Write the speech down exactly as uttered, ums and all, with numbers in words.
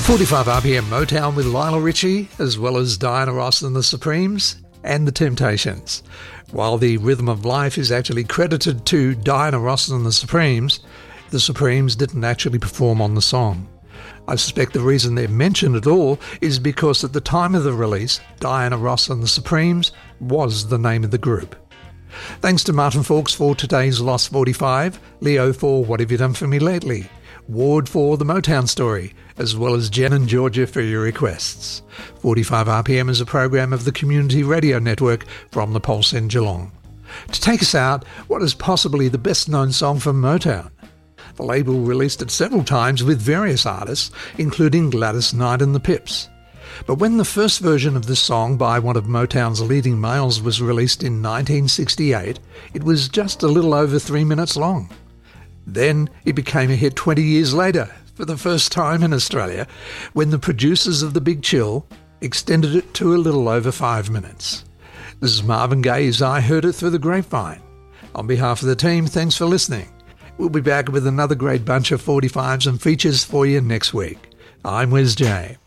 forty-five R P M Motown with Lionel Richie, as well as Diana Ross and the Supremes and the Temptations. While the Rhythm of Life is actually credited to Diana Ross and the Supremes, the Supremes didn't actually perform on the song. I suspect the reason they're mentioned at all is because at the time of the release, Diana Ross and the Supremes was the name of the group. Thanks to Martin Fawkes for today's Lost forty-five, Leo for What Have You Done For Me Lately, Ward for The Motown Story, as well as Jen and Georgia for your requests. forty-five R P M is a program of the Community Radio Network from the Pulse in Geelong. To take us out, what is possibly the best-known song from Motown? The label released it several times with various artists, including Gladys Knight and the Pips. But when the first version of this song by one of Motown's leading males was released in nineteen sixty-eight, it was just a little over three minutes long. Then it became a hit twenty years later, for the first time in Australia, when the producers of The Big Chill extended it to a little over five minutes. This is Marvin Gaye's I Heard It Through the Grapevine. On behalf of the team, thanks for listening. We'll be back with another great bunch of forty-fives and features for you next week. I'm Wes J.